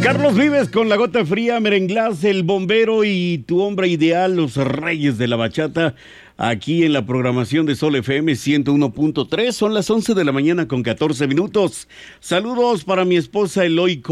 Carlos Vives con La Gota Fría, Merenglás, El Bombero y Tu Hombre Ideal, los reyes de la bachata, aquí en la programación de Sol FM 101.3. Son las 11 de la mañana con 14 minutos. Saludos para mi esposa Eloy